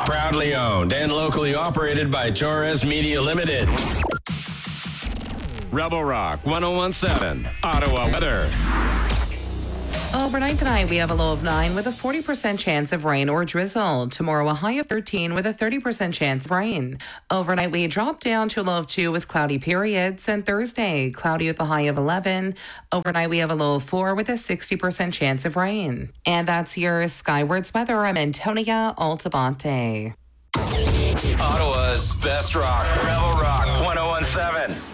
Proudly owned and locally operated by Torres Media Limited. Rebel Rock 1017, Ottawa weather. Overnight tonight, we have a low of 9 with a 40% chance of rain or drizzle. Tomorrow, a high of 13 with a 30% chance of rain. Overnight, we drop down to a low of 2 with cloudy periods. And Thursday, cloudy with a high of 11. Overnight, we have a low of 4 with a 60% chance of rain. And that's your Skywards weather. I'm Antonia Altabante. Ottawa's best rock, Rebel Rock 1017.